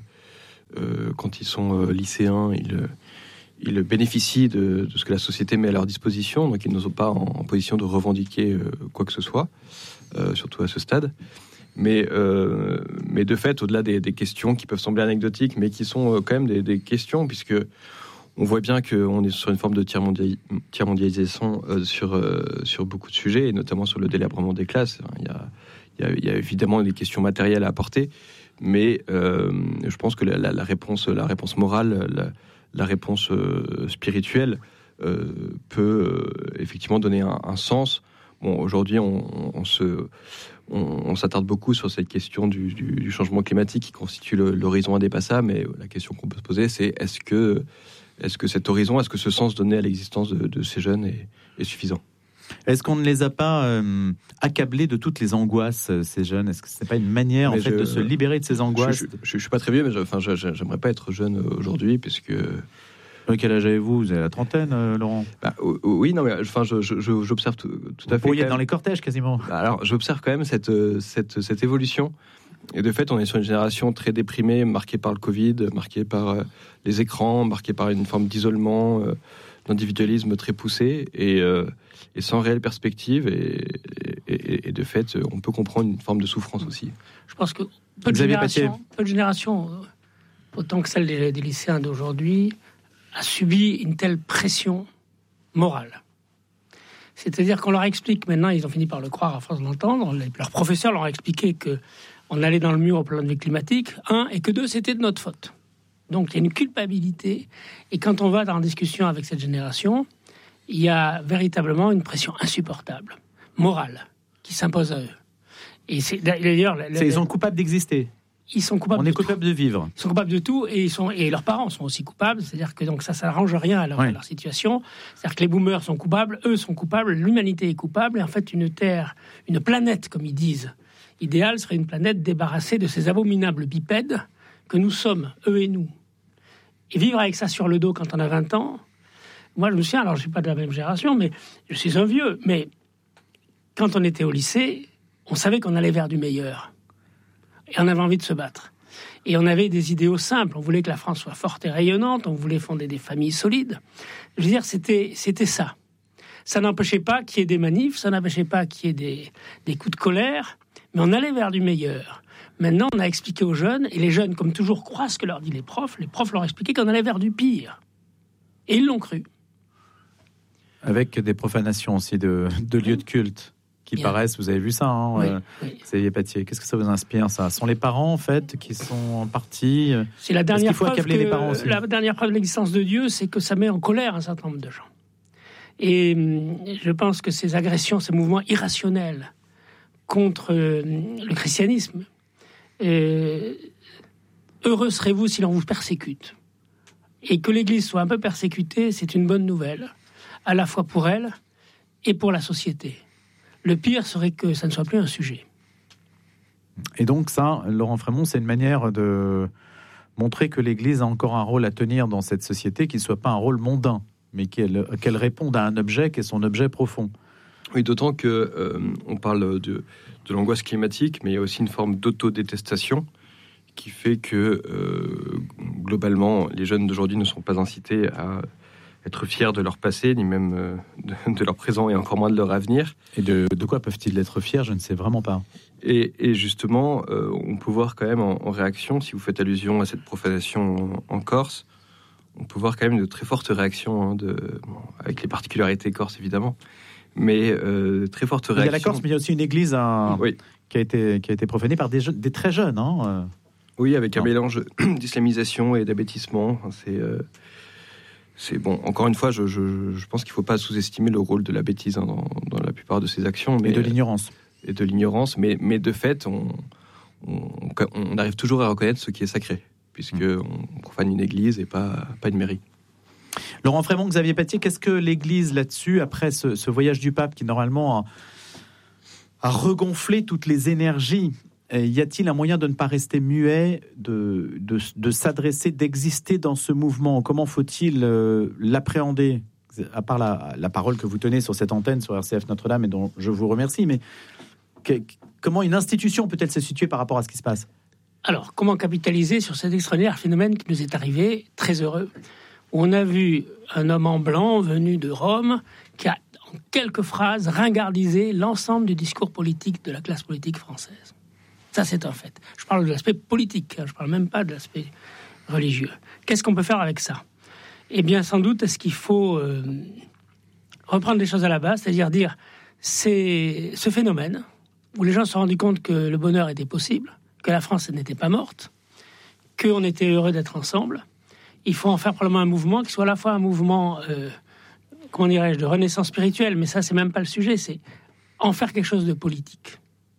euh, quand ils sont euh, lycéens, ils, ils bénéficient de, de ce que la société met à leur disposition, donc ils ne sont pas en, en position de revendiquer euh, quoi que ce soit, euh, surtout à ce stade. Mais, euh, mais de fait, au-delà des, des questions qui peuvent sembler anecdotiques, mais qui sont euh, quand même des, des questions, puisque on voit bien qu'on est sur une forme de tiers-mondialisation euh, sur, euh, sur beaucoup de sujets, et notamment sur le délabrement des classes. Il y a, il y a, il y a évidemment des questions matérielles à apporter, mais euh, je pense que la, la, la, réponse, la réponse morale, la, la réponse euh, spirituelle euh, peut euh, effectivement donner un, un sens. Bon, aujourd'hui, on, on, se, on, on s'attarde beaucoup sur cette question du, du, du changement climatique qui constitue le, l'horizon indépassable, mais la question qu'on peut se poser, c'est est-ce que, est-ce que cet horizon, est-ce que ce sens donné à l'existence de, de ces jeunes est, est suffisant?
Est-ce qu'on ne les a pas euh, accablés de toutes les angoisses, ces jeunes? Est-ce que ce n'est pas une manière, mais en fait, je, de se libérer de ces angoisses?
Je ne suis pas très vieux, mais je, enfin, je, je, j'aimerais pas être jeune aujourd'hui, puisque...
Quel âge avez-vous? Vous avez la trentaine, euh, Laurent?
Bah, oui, non, mais enfin, je, je, j'observe tout, tout à fait.
Vous pourriez être dans les cortèges, quasiment.
Alors, j'observe quand même cette, cette, cette évolution. Et de fait, on est sur une génération très déprimée, marquée par le Covid, marquée par euh, les écrans, marquée par une forme d'isolement, euh, d'individualisme très poussé, et, euh, et sans réelle perspective. Et, et, et de fait, on peut comprendre une forme de souffrance aussi.
Je pense que peu de générations, peu de générations, autant que celle des, des lycéens d'aujourd'hui, a subi une telle pression morale. C'est-à-dire qu'on leur explique, maintenant, ils ont fini par le croire à force de l'entendre, les, leurs professeurs leur ont expliqué qu'on allait dans le mur au plan de vue climatique, un, et que deux, c'était de notre faute. Donc il y a une culpabilité, et quand on va dans la discussion avec cette génération, il y a véritablement une pression insupportable, morale, qui s'impose à eux. Et c'est, d'ailleurs...
C'est, ils sont coupables d'exister.
Ils sont coupables.
On est coupable de vivre.
Ils sont coupables de tout, et ils sont et leurs parents sont aussi coupables. C'est-à-dire que donc ça, ça n'arrange rien à leur, oui. à leur situation. C'est-à-dire que les boomers sont coupables, eux sont coupables, l'humanité est coupable. Et en fait, une terre, une planète, comme ils disent, idéale serait une planète débarrassée de ces abominables bipèdes que nous sommes, eux et nous. Et vivre avec ça sur le dos quand on a vingt ans. Moi, je me souviens, alors je suis pas de la même génération, mais je suis un vieux. Mais quand on était au lycée, on savait qu'on allait vers du meilleur. Et on avait envie de se battre. Et on avait des idéaux simples. On voulait que la France soit forte et rayonnante. On voulait fonder des familles solides. Je veux dire, c'était, c'était ça. Ça n'empêchait pas qu'il y ait des manifs, ça n'empêchait pas qu'il y ait des, des coups de colère, mais on allait vers du meilleur. Maintenant, on a expliqué aux jeunes, et les jeunes, comme toujours, croient ce que leur disent les profs. Les profs leur expliquaient qu'on allait vers du pire. Et ils l'ont cru.
Avec des profanations aussi de, de lieux de culte qui Bien. paraissent, vous avez vu ça, hein,
oui,
euh,
oui.
Xavier Patier. Qu'est-ce que ça vous inspire, ça? Ce sont les parents, en fait, qui sont en partie...
C'est la dernière,
faut
preuve
accabler
que,
les parents aussi
la dernière preuve de l'existence de Dieu, c'est que ça met en colère un certain nombre de gens. Et je pense que ces agressions, ces mouvements irrationnels contre le christianisme, euh, heureux serez-vous si l'on vous persécute. Et que l'Église soit un peu persécutée, c'est une bonne nouvelle, à la fois pour elle et pour la société. Le pire serait que ça ne soit plus un sujet.
Et donc ça, Laurent Frémont, c'est une manière de montrer que l'Église a encore un rôle à tenir dans cette société, qui ne soit pas un rôle mondain, mais qu'elle, qu'elle réponde à un objet qui est son objet profond.
Oui, d'autant que euh, on parle de, de l'angoisse climatique, mais il y a aussi une forme d'autodétestation qui fait que euh, globalement, les jeunes d'aujourd'hui ne sont pas incités à être fiers de leur passé, ni même euh, de, de leur présent, et encore moins de leur avenir.
Et de, de quoi peuvent-ils être fiers? Je ne sais vraiment pas.
Et, et justement, euh, on peut voir quand même en, en réaction, si vous faites allusion à cette profanation en, en Corse, on peut voir quand même de très fortes réactions, hein, de, bon, avec les particularités corses évidemment, mais euh, très fortes réactions.
Il y a la Corse, mais il y a aussi une église à, oui. qui, a été, qui a été profanée par des, jeunes, des très jeunes. Hein.
Oui, avec un non. mélange d'islamisation et d'abêtissement. C'est, euh, c'est bon. Encore une fois, je, je, je pense qu'il ne faut pas sous-estimer le rôle de la bêtise, hein, dans, dans la plupart de ces actions. Mais,
et de l'ignorance.
Et de l'ignorance, mais, mais de fait, on, on, on arrive toujours à reconnaître ce qui est sacré, puisque on profane une église et pas, pas une mairie.
Laurent Frémont, Xavier Patier, qu'est-ce que l'église là-dessus, après ce, ce voyage du pape qui normalement a, a regonflé toutes les énergies, y a-t-il un moyen de ne pas rester muet, de, de, de s'adresser, d'exister dans ce mouvement? Comment faut-il euh, l'appréhender, à part la, la parole que vous tenez sur cette antenne, sur R C F Notre-Dame, et dont je vous remercie, mais que, comment une institution peut-elle se situer par rapport à ce qui se passe?
Alors, comment capitaliser sur cet extraordinaire phénomène qui nous est arrivé, très heureux, où on a vu un homme en blanc venu de Rome qui a, en quelques phrases, ringardisé l'ensemble du discours politique de la classe politique française. Ça, c'est un fait. Je parle de l'aspect politique, je ne parle même pas de l'aspect religieux. Qu'est-ce qu'on peut faire avec ça? Eh bien, sans doute, est-ce qu'il faut euh, reprendre les choses à la base, c'est-à-dire dire, c'est ce phénomène où les gens se sont rendus compte que le bonheur était possible, que la France n'était pas morte, qu'on était heureux d'être ensemble. Il faut en faire probablement un mouvement qui soit à la fois un mouvement, euh, comment dirais-je, de renaissance spirituelle, mais ça, c'est même pas le sujet, c'est en faire quelque chose de politique.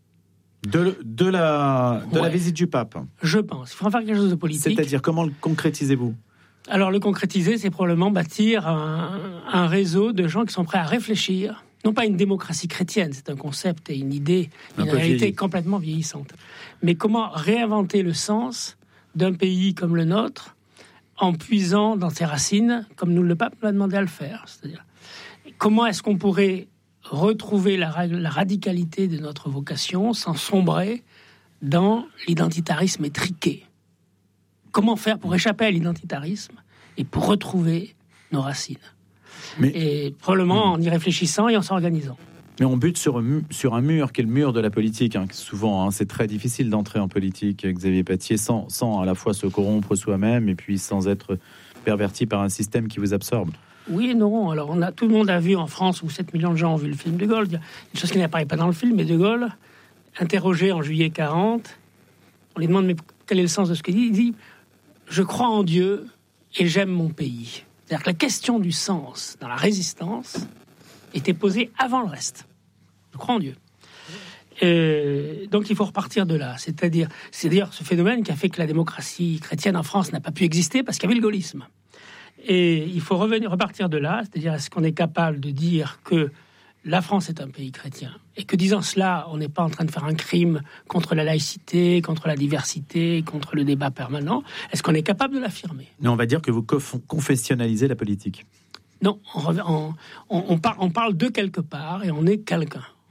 De, de, la, de ouais. la visite du pape?
Je pense. Il faut en faire quelque chose de politique.
C'est-à-dire, comment le concrétisez-vous?
Alors, le concrétiser, c'est probablement bâtir un, un réseau de gens qui sont prêts à réfléchir, non pas une démocratie chrétienne, c'est un concept et une idée, une réalité vieilli. complètement vieillissante, mais comment réinventer le sens d'un pays comme le nôtre en puisant dans ses racines, comme nous le pape nous a demandé à le faire. C'est-à-dire, comment est-ce qu'on pourrait retrouver la, la radicalité de notre vocation sans sombrer dans l'identitarisme étriqué? Comment faire pour échapper à l'identitarisme et pour retrouver nos racines? Mais, et probablement en y réfléchissant et en s'organisant.
Mais on bute sur, sur un mur qui est le mur de la politique. Hein, souvent, hein, c'est très difficile d'entrer en politique, Xavier Patier, sans, sans à la fois se corrompre soi-même et puis sans être perverti par un système qui vous absorbe.
Oui et non. Alors, on a, tout le monde a vu en France, où sept millions de gens ont vu le film de Gaulle. Il y a une chose qui n'apparaît pas dans le film, mais de Gaulle, interrogé en juillet quarante, on lui demande mais quel est le sens de ce qu'il dit? Il dit « Je crois en Dieu et j'aime mon pays ». C'est-à-dire que la question du sens dans la résistance était posée avant le reste. Je crois en Dieu. Euh, donc il faut repartir de là. C'est-à-dire, c'est d'ailleurs ce phénomène qui a fait que la démocratie chrétienne en France n'a pas pu exister parce qu'il y avait le gaullisme. Et il faut revenir, repartir de là, c'est-à-dire est-ce qu'on est capable de dire que la France est un pays chrétien et que disant cela, on n'est pas en train de faire un crime contre la laïcité, contre la diversité, contre le débat permanent. Est-ce qu'on est capable de l'affirmer?
Non, on va dire que vous confessionnalisez la politique.
Non, on, on, on, parle, on parle de quelque part et on est quelqu'un.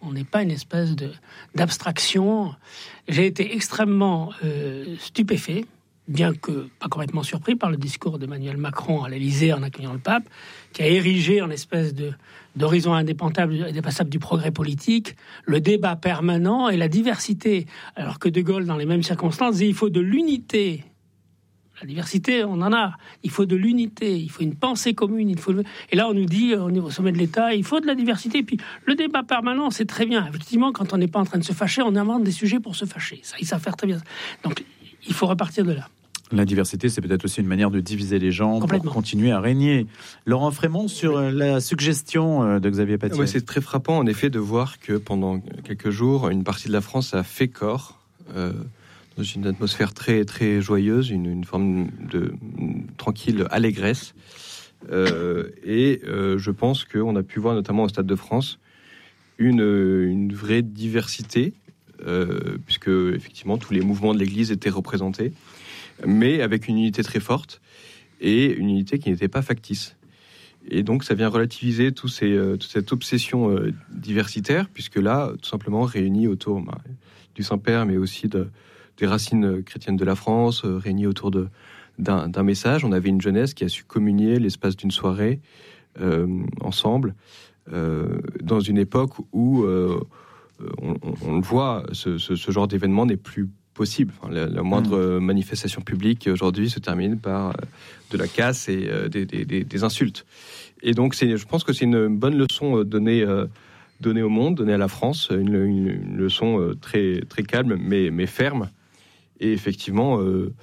On n'est pas une espèce de, d'abstraction. J'ai été extrêmement euh, stupéfait, bien que pas complètement surpris par le discours d'Emmanuel Macron à l'Élysée en accueillant le pape, qui a érigé en espèce de, d'horizon indépassable, indépassable du progrès politique, le débat permanent et la diversité. Alors que De Gaulle, dans les mêmes circonstances, disait il faut de l'unité. La diversité, on en a. Il faut de l'unité, il faut une pensée commune. Il faut... Et là, on nous dit, au niveau sommet de l'État, il faut de la diversité. Et puis, le débat permanent, c'est très bien. Effectivement, quand on n'est pas en train de se fâcher, on invente des sujets pour se fâcher. Ça, ils savent faire très bien. Donc, il faut repartir de là.
La diversité, c'est peut-être aussi une manière de diviser les gens pour continuer à régner. Laurent Frémont, sur la suggestion de Xavier Patier.
Ouais, c'est très frappant, en effet, de voir que pendant quelques jours, une partie de la France a fait corps... Euh, dans une atmosphère très, très joyeuse, une, une forme de une tranquille allégresse. Euh, et euh, je pense qu'on a pu voir, notamment au Stade de France, une, une vraie diversité, euh, puisque effectivement tous les mouvements de l'Église étaient représentés, mais avec une unité très forte, et une unité qui n'était pas factice. Et donc ça vient relativiser tous ces, euh, toute cette obsession euh, diversitaire, puisque là, tout simplement réunis autour bah, du Saint-Père, mais aussi de des racines chrétiennes de la France, euh, réunies autour de, d'un, d'un message. On avait une jeunesse qui a su communier l'espace d'une soirée euh, ensemble, euh, dans une époque où, euh, on, on, on le voit, ce, ce, ce genre d'événement n'est plus possible. Enfin, la, la moindre mmh. manifestation publique aujourd'hui se termine par euh, de la casse et euh, des, des, des, des insultes. Et donc, c'est, je pense que c'est une bonne leçon donnée... Euh, donnée au monde, donnée à la France, une, une, une leçon euh, très, très calme, mais, mais ferme. Et effectivement, euh,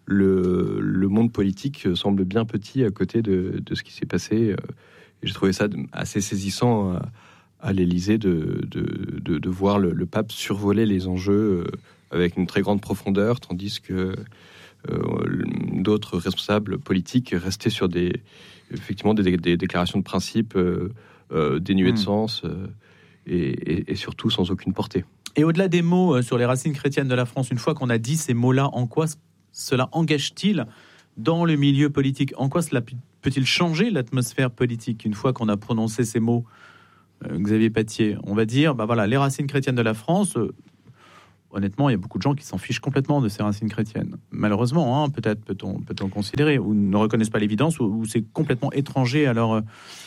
le, le monde politique semble bien petit à côté de, de ce qui s'est passé. Et j'ai trouvé ça assez saisissant à, à l'Élysée de, de, de, de voir le, le pape survoler les enjeux avec une très grande profondeur, tandis que euh, d'autres responsables politiques restaient sur des, effectivement, des, des déclarations de principe euh, euh, dénuées mmh. de sens euh, et, et, et surtout sans aucune portée.
Et au-delà des mots sur les racines chrétiennes de la France, une fois qu'on a dit ces mots-là, en quoi cela engage-t-il dans le milieu politique ? En quoi cela peut-il changer l'atmosphère politique une fois qu'on a prononcé ces mots ? euh, Xavier Patier, on va dire, bah voilà, les racines chrétiennes de la France, euh, honnêtement, il y a beaucoup de gens qui s'en fichent complètement de ces racines chrétiennes. Malheureusement, hein, peut-être peut-on, peut-on considérer, ou ne reconnaissent pas l'évidence, ou, ou c'est complètement étranger à leur,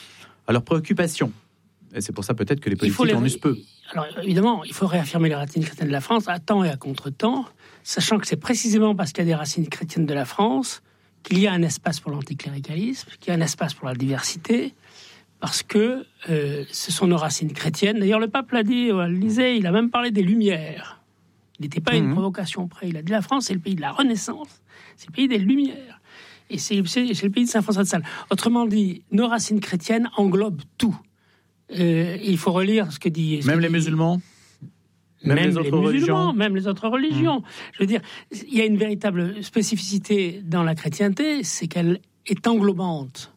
à leurs préoccupations. Et c'est pour ça peut-être que les politiques les... en usent peu.
Alors évidemment, il faut réaffirmer les racines chrétiennes de la France à temps et à contre-temps, sachant que c'est précisément parce qu'il y a des racines chrétiennes de la France qu'il y a un espace pour l'anticléricalisme, qu'il y a un espace pour la diversité, parce que euh, ce sont nos racines chrétiennes. D'ailleurs, le pape l'a dit à l'Élysée, il a même parlé des Lumières. Il n'était pas mmh. une provocation près. Il a dit la France, c'est le pays de la Renaissance, c'est le pays des Lumières. Et c'est, c'est, c'est le pays de Saint-François de Sales. Autrement dit, nos racines chrétiennes englobent tout. Euh, il faut relire ce que dit... Ce
même
que
les
dit,
musulmans Même, même les autres
les
religions
musulmans, Même les autres religions. Mmh. Je veux dire, il y a une véritable spécificité dans la chrétienté, c'est qu'elle est englobante.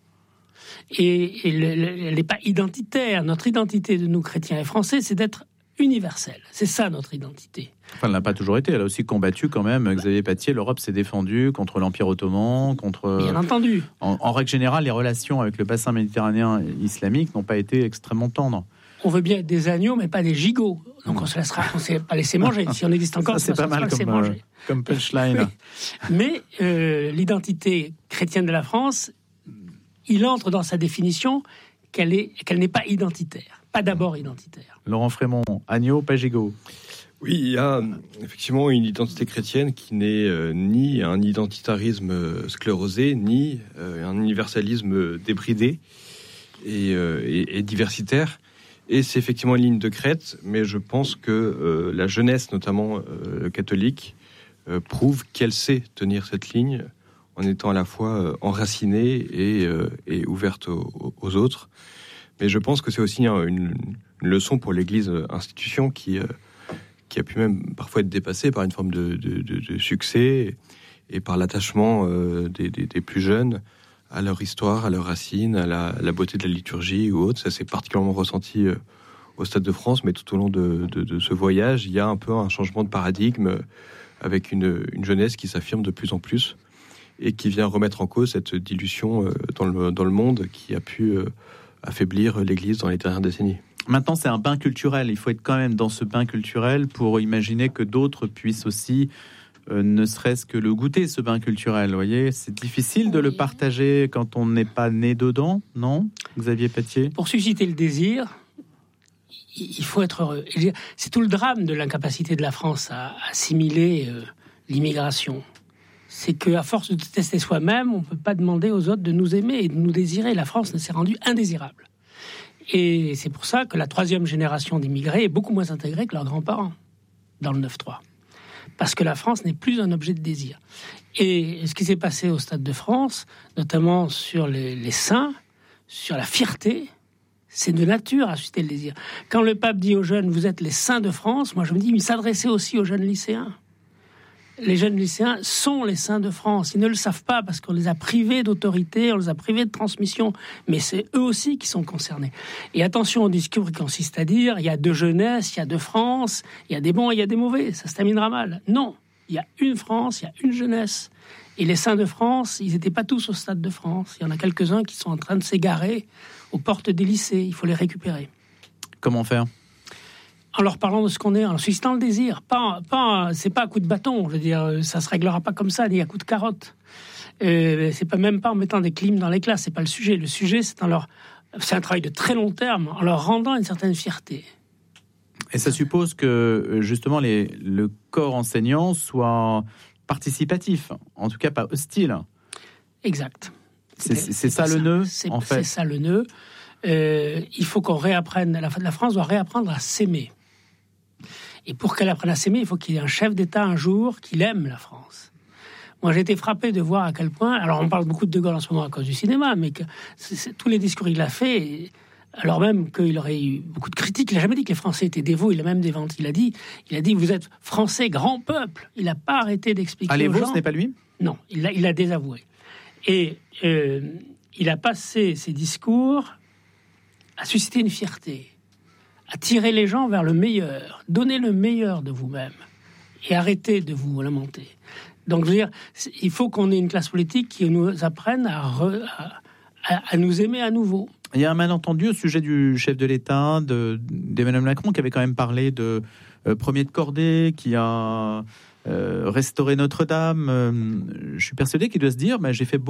Et, et le, le, elle n'est pas identitaire. Notre identité de nous, chrétiens et français, c'est d'être universelle. C'est ça, notre identité.
Enfin, elle n'a pas toujours été. Elle a aussi combattu quand même. Xavier Patier, l'Europe s'est défendue contre l'Empire ottoman, contre...
Bien entendu.
En, en règle générale, les relations avec le bassin méditerranéen islamique n'ont pas été extrêmement tendres.
On veut bien être des agneaux, mais pas des gigots. Donc on se laissera, on ne s'est pas laissé manger. Si on existe encore,
ça, c'est pas mal comme, euh, comme punchline.
Oui. Mais euh, l'identité chrétienne de la France, il entre dans sa définition qu'elle, est, qu'elle n'est pas identitaire. Pas d'abord identitaire.
Laurent Frémont, agneau, pas gigot.
Oui, il y a effectivement une identité chrétienne qui n'est euh, ni un identitarisme euh, sclérosé, ni euh, un universalisme débridé et, euh, et, et diversitaire. Et c'est effectivement une ligne de crête, mais je pense que euh, la jeunesse, notamment euh, catholique, euh, prouve qu'elle sait tenir cette ligne en étant à la fois euh, enracinée et, euh, et ouverte aux, aux autres. Mais je pense que c'est aussi hein, une, une leçon pour l'Église institution qui... Euh, qui a pu même parfois être dépassé par une forme de, de, de, de succès et par l'attachement euh, des, des, des plus jeunes à leur histoire, à leurs racines, à la, à la beauté de la liturgie ou autre. Ça s'est particulièrement ressenti euh, au Stade de France, mais tout au long de, de, de ce voyage, il y a un peu un changement de paradigme avec une, une jeunesse qui s'affirme de plus en plus et qui vient remettre en cause cette dilution euh, dans, le, dans le monde qui a pu euh, affaiblir l'Église dans les dernières décennies.
Maintenant, c'est un bain culturel. Il faut être quand même dans ce bain culturel pour imaginer que d'autres puissent aussi, euh, ne serait-ce que le goûter, ce bain culturel. Vous voyez, c'est difficile de oui. le partager quand on n'est pas né dedans, non, Xavier Patier?
Pour susciter le désir, il faut être heureux. C'est tout le drame de l'incapacité de la France à assimiler euh, l'immigration. C'est qu'à force de détester soi-même, on ne peut pas demander aux autres de nous aimer et de nous désirer. La France s'est rendue indésirable. Et c'est pour ça que la troisième génération d'immigrés est beaucoup moins intégrée que leurs grands-parents dans le neuf trois. Parce que la France n'est plus un objet de désir. Et ce qui s'est passé au Stade de France, notamment sur les, les saints, sur la fierté, c'est de nature à susciter le désir. Quand le pape dit aux jeunes « vous êtes les saints de France », moi je me dis, il s'adressait aussi aux jeunes lycéens. Les jeunes lycéens sont les saints de France. Ils ne le savent pas parce qu'on les a privés d'autorité, on les a privés de transmission. Mais c'est eux aussi qui sont concernés. Et attention au discours qui consiste à dire il y a deux jeunesses, il y a deux France, il y a des bons et il y a des mauvais. Ça se terminera mal. Non, il y a une France, il y a une jeunesse. Et les saints de France, ils n'étaient pas tous au Stade de France. Il y en a quelques-uns qui sont en train de s'égarer aux portes des lycées. Il faut les récupérer.
Comment faire ?
En leur parlant de ce qu'on est, en leur suscitant le désir. Pas, pas, c'est pas à coup de bâton, je veux dire, ça se réglera pas comme ça, ni à coup de carotte. Euh, c'est pas même pas en mettant des clims dans les classes, c'est pas le sujet. Le sujet, c'est en leur, c'est un travail de très long terme, en leur rendant une certaine fierté.
Et ça suppose que justement les, le corps enseignant soit participatif, en tout cas pas hostile.
Exact.
C'est, c'est, c'est ça, ça le nœud,
c'est,
en fait.
C'est ça le nœud. Euh, il faut qu'on réapprenne. La, la France doit réapprendre à s'aimer. Et pour qu'elle apprenne à s'aimer, il faut qu'il y ait un chef d'État un jour qui aime la France. Moi, j'ai été frappé de voir à quel point... Alors, on parle beaucoup de De Gaulle en ce moment à cause du cinéma, mais que c'est, c'est, tous les discours qu'il a fait, alors même qu'il aurait eu beaucoup de critiques, il n'a jamais dit que les Français étaient dévots, il a même déventé. Il a dit, il a dit, vous êtes Français, grand peuple. Il n'a pas arrêté d'expliquer
Allez,
aux
vous,
gens...
ce n'est pas lui ?
Non, il l'a, il a désavoué. Et euh, il a passé ses discours à susciter une fierté, à tirer les gens vers le meilleur, donner le meilleur de vous-même et arrêter de vous lamenter. Donc, je veux dire, il faut qu'on ait une classe politique qui nous apprenne à, re, à, à nous aimer à nouveau.
Il y a un malentendu au sujet du chef de l'État, de, d'Emmanuel Macron, qui avait quand même parlé de euh, premier de cordée, qui a euh, restauré Notre-Dame. Euh, je suis persuadé qu'il doit se dire, bah, j'ai fait